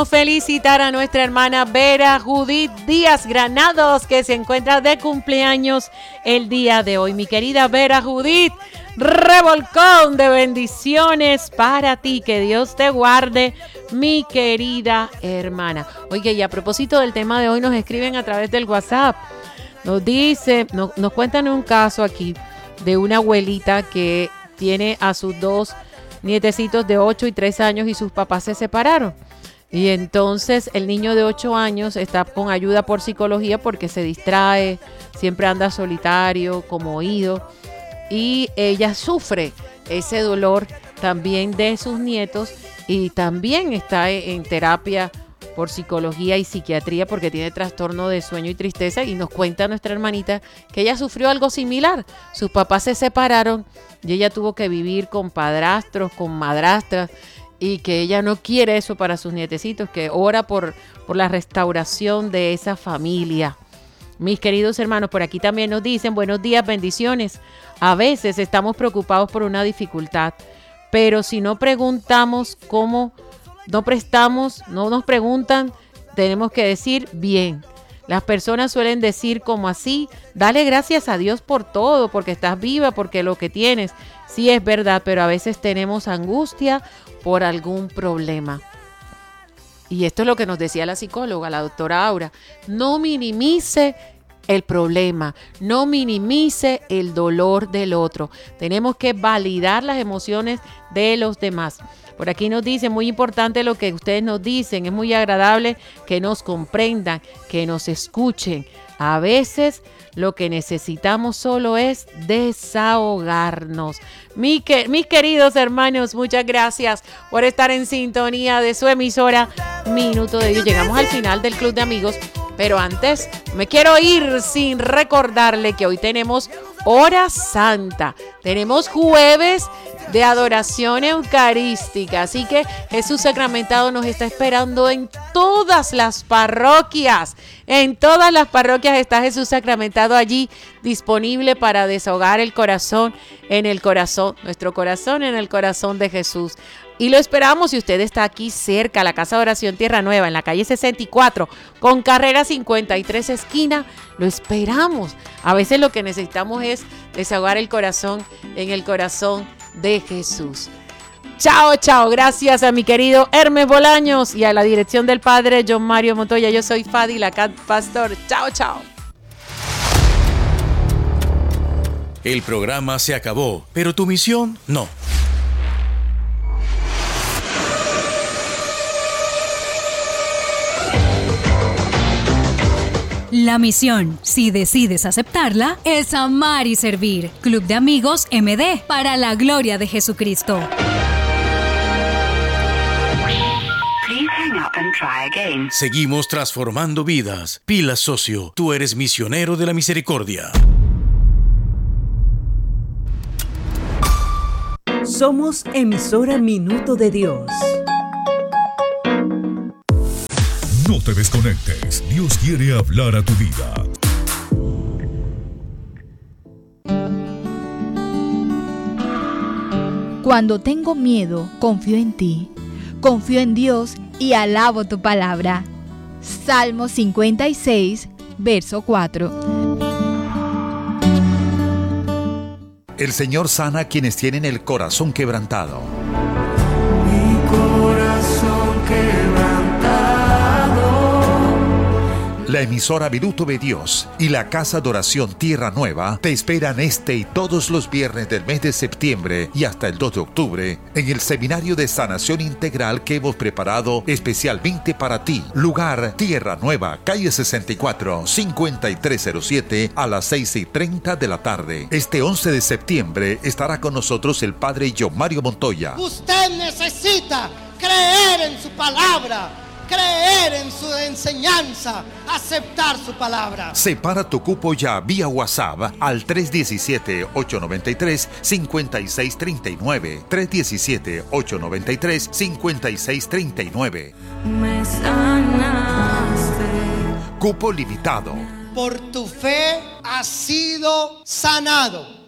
Felicitar a nuestra hermana Vera Judith Díaz Granados, que se encuentra de cumpleaños el día de hoy. Mi querida Vera Judith, revolcón de bendiciones para ti, que Dios te guarde, mi querida hermana. Oye, y a propósito del tema de hoy, nos escriben a través del WhatsApp, nos cuentan un caso aquí de una abuelita que tiene a sus dos nietecitos de 8 y 3 años y sus papás se separaron. Y entonces el niño de 8 años está con ayuda por psicología porque se distrae, siempre anda solitario, como oído. Y ella sufre ese dolor también de sus nietos y también está en terapia por psicología y psiquiatría porque tiene trastorno de sueño y tristeza. Y nos cuenta nuestra hermanita que ella sufrió algo similar. Sus papás se separaron y ella tuvo que vivir con padrastros, con madrastras. Y que ella no quiere eso para sus nietecitos, que ora por la restauración de esa familia. Mis queridos hermanos, por aquí también nos dicen, buenos días, bendiciones. A veces estamos preocupados por una dificultad, pero si no preguntamos cómo, no nos preguntan, tenemos que decir bien. Las personas suelen decir como así, dale gracias a Dios por todo, porque estás viva, porque lo que tienes. Sí es verdad, pero a veces tenemos angustia por algún problema. Y esto es lo que nos decía la psicóloga, la doctora Aura. No minimice el problema, no minimice el dolor del otro. Tenemos que validar las emociones de los demás. Por aquí nos dicen, muy importante lo que ustedes nos dicen, es muy agradable que nos comprendan, que nos escuchen. A veces lo que necesitamos solo es desahogarnos. Mis queridos hermanos, muchas gracias por estar en sintonía de su emisora Minuto de Dios. Llegamos al final del Club de Amigos, pero antes me quiero ir sin recordarle que hoy tenemos Hora Santa. Tenemos jueves de adoración eucarística, así que Jesús Sacramentado nos está esperando en todas las parroquias. En todas las parroquias está Jesús Sacramentado allí disponible para desahogar el corazón en el corazón, nuestro corazón en el corazón de Jesús. Y lo esperamos si usted está aquí cerca, la Casa de Oración Tierra Nueva, en la calle 64, con carrera 53 esquina. Lo esperamos. A veces lo que necesitamos es desahogar el corazón en el corazón de Jesús. Chao, chao. Gracias a mi querido Hermes Bolaños y a la dirección del padre John Mario Montoya. Yo soy Fadi, la Cat Pastor. Chao, chao. El programa se acabó, pero tu misión no. La misión, si decides aceptarla, es amar y servir. Club de Amigos MD, para la gloria de Jesucristo. Seguimos transformando vidas. Pila Socio, tú eres misionero de la misericordia. Somos emisora Minuto de Dios. No te desconectes. Dios quiere hablar a tu vida. Cuando tengo miedo, confío en ti. Confío en Dios y alabo tu palabra. Salmo 56, verso 4. El Señor sana a quienes tienen el corazón quebrantado. Mi corazón quebrantado. La emisora Minuto de Dios y la Casa de Oración Tierra Nueva te esperan este y todos los viernes del mes de septiembre y hasta el 2 de octubre en el Seminario de Sanación Integral que hemos preparado especialmente para ti. Lugar Tierra Nueva, calle 64, 5307 a las 6:30 de la tarde. Este 11 de septiembre estará con nosotros el Padre John Mario Montoya. Usted necesita creer en su palabra, creer en su enseñanza, aceptar su palabra. Separa tu cupo ya vía WhatsApp al 317-893-5639. 317-893-5639. Me sanaste. Cupo limitado. Por tu fe has sido sanado.